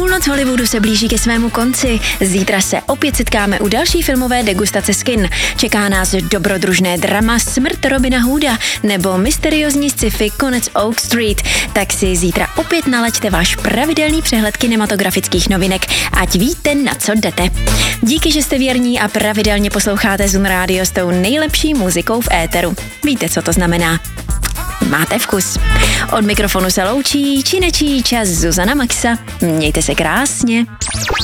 Půlnoc Hollywoodu se blíží ke svému konci. Zítra se opět setkáme u další filmové degustace z kin. Čeká nás dobrodružné drama Smrt Robina Hooda nebo mysteriózní sci-fi Konec Oak Street. Tak si zítra opět nalaďte váš pravidelný přehled kinematografických novinek, ať víte, na co jdete. Díky, že jste věrní a pravidelně posloucháte Zoom Radio s tou nejlepší muzikou v éteru. Víte, co to znamená. Máte vkus. Od mikrofonu se loučí či nečí čas Zuzana Maxa. Mějte se krásně.